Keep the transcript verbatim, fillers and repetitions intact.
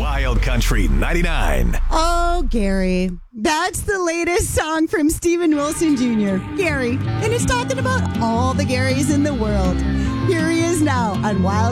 Wild Country ninety-nine. Oh, Gary. That's the latest song from Steven Wilson Junior Gary. And it's talking about all the Garys in the world. Here he is now on Wild